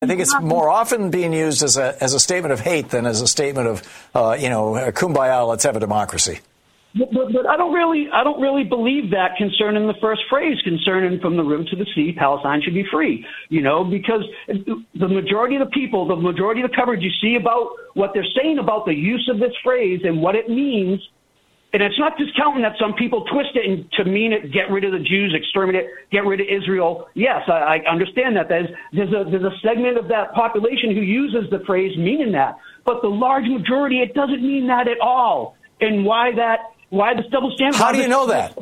I think it's more often being used as a statement of hate than as a statement of, kumbaya, let's have a democracy. But I don't really believe that concerning the first phrase, concerning from the river to the sea, Palestine should be free. Because the majority of the people, the majority of the coverage you see about what they're saying about the use of this phrase and what it means. And it's not discounting that some people twist it to mean it, get rid of the Jews, exterminate, get rid of Israel. Yes, I understand that. There's a segment of that population who uses the phrase meaning that. But the large majority, it doesn't mean that at all. And why this double standard? How do you know that?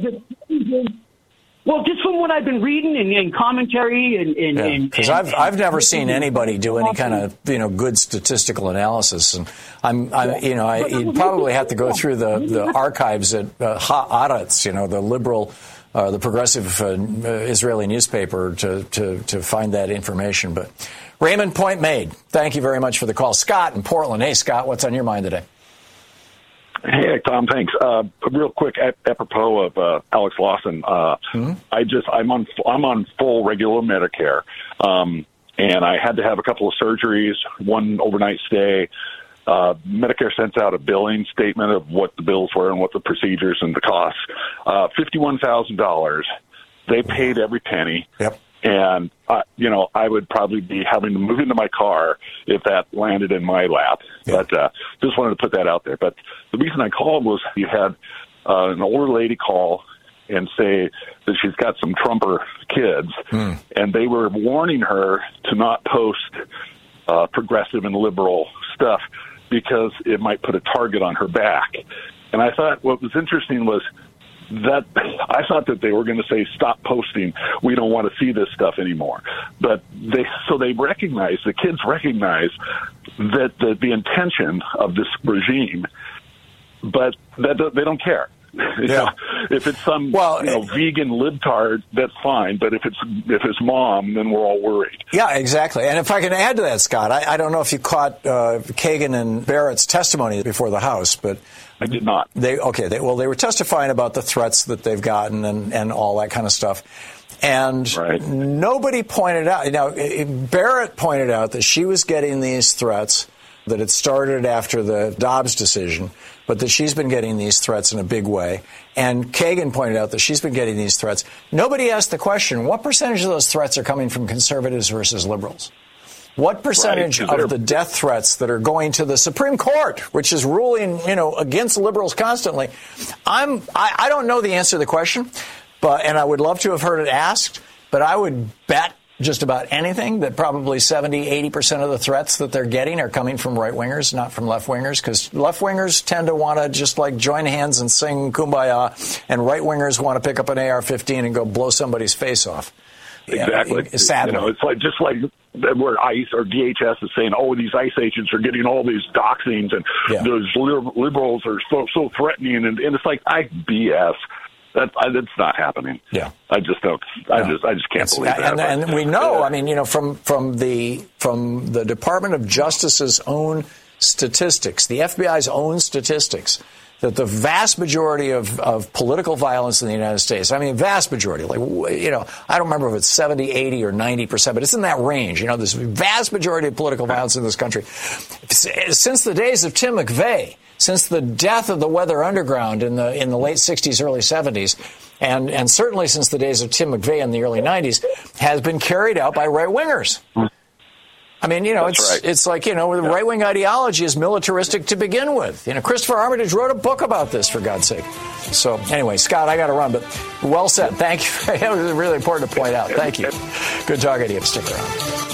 Well, just from what I've been reading and commentary and because I've never seen anybody do any kind of good statistical analysis, and you'd probably have to go through the archives at Haaretz, the liberal, the progressive Israeli newspaper to find that information. But Raymond, point made. Thank you very much for the call, Scott in Portland. Hey, Scott, what's on your mind today? Hey, Tom, thanks. Real quick, apropos of Alex Lawson, I'm on full regular Medicare, and I had to have a couple of surgeries, one overnight stay. Medicare sent out a billing statement of what the bills were and what the procedures and the costs. $51,000. They paid every penny. Yep. And, I would probably be having to move into my car if that landed in my lap. Yeah. But just wanted to put that out there. But the reason I called was you had an older lady call and say that she's got some Trumper kids, and they were warning her to not post progressive and liberal stuff because it might put a target on her back. And I thought what was interesting was that I thought that they were going to say, stop posting. We don't want to see this stuff anymore. But the kids recognize that the intention of this regime, but that they don't care. Yeah. If it's some vegan libtard, that's fine. But if it's mom, then we're all worried. Yeah, exactly. And if I can add to that, Scott, I don't know if you caught Kagan and Barrett's testimony before the House, but I did not. They were testifying about the threats that they've gotten and all that kind of stuff. And Nobody pointed out. Now, Barrett pointed out that she was getting these threats, that it started after the Dobbs decision, but that she's been getting these threats in a big way. And Kagan pointed out that she's been getting these threats. Nobody asked the question, what percentage of those threats are coming from conservatives versus liberals? What percentage of the death threats that are going to the Supreme Court, which is ruling, against liberals constantly? I don't know the answer to the question, and I would love to have heard it asked, but I would bet just about anything that probably 70-80% of the threats that they're getting are coming from right-wingers, not from left-wingers, because left-wingers tend to want to just join hands and sing Kumbaya, and right-wingers want to pick up an AR-15 and go blow somebody's face off. Exactly. Sadly. It's like where ICE or DHS is saying, these ICE agents are getting all these doxings and those liberals are so threatening. And it's like, BS. That's not happening. Yeah. I just don't. I just can't believe that. And we know, from the Department of Justice's own statistics, the FBI's own statistics, that the vast majority of political violence in the United States, vast majority, I don't remember if it's 70, 80, or 90%, but it's in that range. This vast majority of political violence in this country, since the days of Tim McVeigh, since the death of the Weather Underground in the late 60s, early 70s, and certainly since the days of Tim McVeigh in the early 90s, has been carried out by right-wingers. It's like, the right-wing ideology is militaristic to begin with. Christopher Armitage wrote a book about this, for God's sake. So, anyway, Scott, I got to run, but well said. Thank you. It was really important to point out. Thank you. Good talking to you. Stick around.